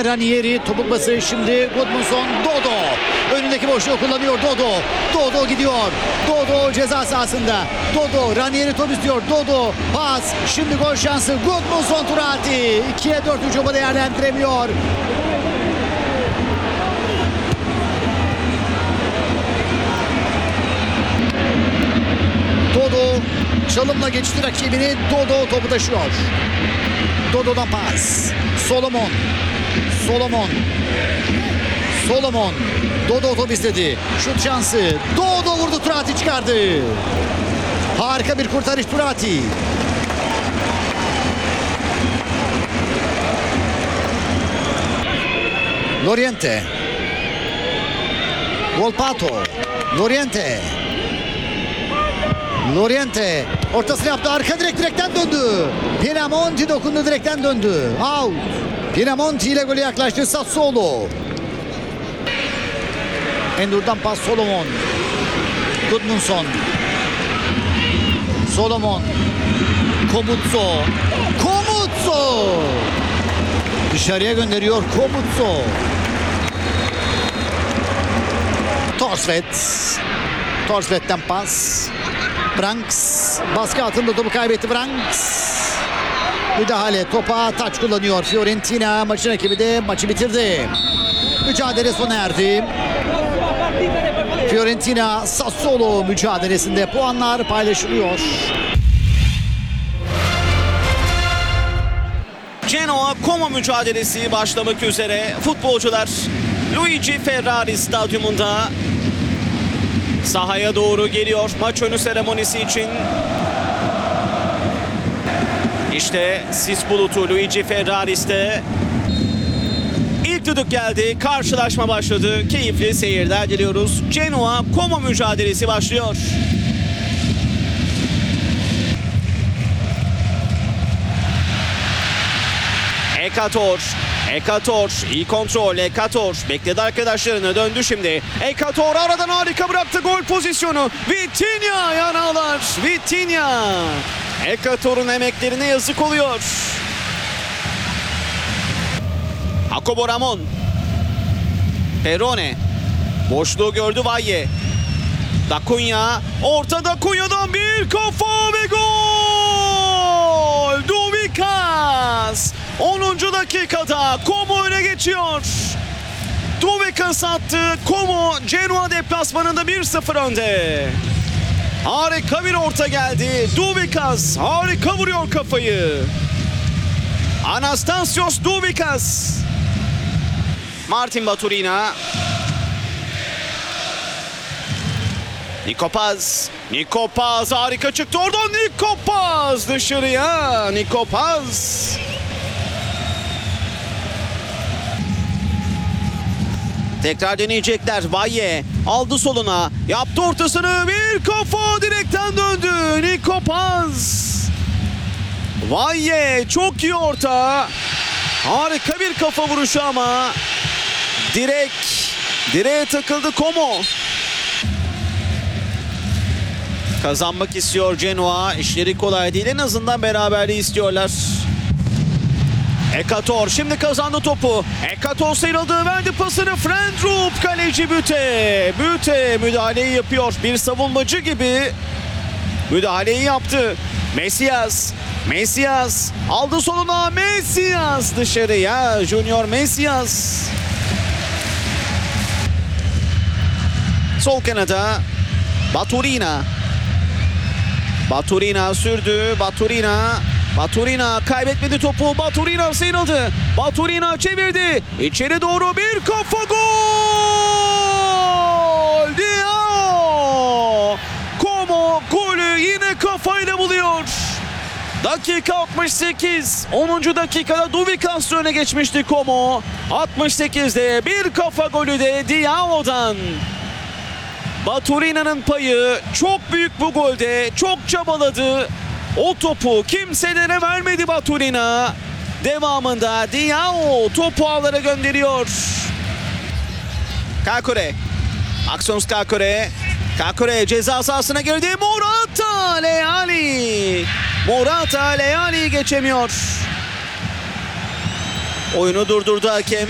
Yine Ranieri topuk bası, şimdi Gudmundsson. Dodo önündeki boşluğu kullanıyor. Dodo gidiyor. Dodo ceza sahasında. Dodo, Ranieri top istiyor. Dodo pas, şimdi gol şansı. Gudmundsson Turati 2'ye 4 hücumu değerlendiremiyor. Dodo çalımla geçti rakibini. Dodo topu taşıyor. Dodo'dan pas. Solomon. Dodo top istedi. Şut şansı. Dodo vurdu, Turati çıkardı. Harika bir kurtarış Turati. Loriente. Volpato. Loriente ortasını yaptı. Arka direkten döndü. Pinamonti dokundu, direkten döndü. Out. Pinamonti ile golü yaklaştı Sassuolo. Endur'dan pas Solomon. Gudmundsson. Komutso. Dışarıya gönderiyor Komutso. Torsved'den pas. Branks baskı altında topu kaybetti. Müdahale, topa taç kullanıyor Fiorentina. Maçın rakibi de maçı bitirdi. Mücadele sona erdi. Fiorentina Sassuolo mücadelesinde puanlar paylaşılıyor. Genoa Como mücadelesi başlamak üzere. Futbolcular Luigi Ferrari stadyumunda sahaya doğru geliyor maç önü seremonisi için. İşte sis bulutu Luigi Ferraris'te. İlk düdük geldi. Karşılaşma başladı. Keyifli seyirler diliyoruz. Genoa Como mücadelesi başlıyor. Ekator iyi kontrol. Ekator bekledi arkadaşlarını, döndü şimdi. Ekator aradan harika bıraktı gol pozisyonu. Vitinha yanağlar. Ekator'un emeklerine yazık oluyor. Jacobo Ramon. Perone. Boşluğu gördü Valle. Da ortada Cunha'dan bir kafa ve gol. Douvikas. 10. dakikada Como öne geçiyor. Douvikas attı. Como Genoa deplasmanında 1-0 önde. Harika bir orta geldi. Douvikas harika vuruyor kafayı. Anastasios Douvikas. Martin Baturina. Nico Paz harika çıktı oradan. Nico Paz dışarıya. Tekrar deneyecekler. Valle aldı soluna. Yaptı ortasını. Bir kafa direkten döndü. Nico Paz. Valle çok iyi orta. Harika bir kafa vuruşu ama direğe takıldı Como. Kazanmak istiyor Genoa. İşleri kolay değil. En azından beraberliği istiyorlar. Ekator şimdi kazandı topu. Ekator sıyrıldı, verdi pasını. Frendrup, kaleci Büte müdahaleyi yapıyor. Bir savunmacı gibi müdahaleyi yaptı. Mesias aldı soluna. Mesias dışarıya. Junior Mesias. Sol kanada Baturina sürdü. Baturina kaybetmedi topu. Baturina sıyrıldı. Baturina çevirdi. İçeri doğru bir kafa gol. Diao. Como golü yine kafayla buluyor. Dakika 68. 10. dakikada Douvikas öne geçmişti Como. 68'de bir kafa golü de Diao'dan. Baturina'nın payı çok büyük bu golde. Çok çabaladı. O topu kimselere vermedi Baturina. Devamında Diao topu ağlara gönderiyor. Kakure. Aksons Kakure. Kakure ceza sahasına girdi. Morata Leali geçemiyor. Oyunu durdurdu hakem.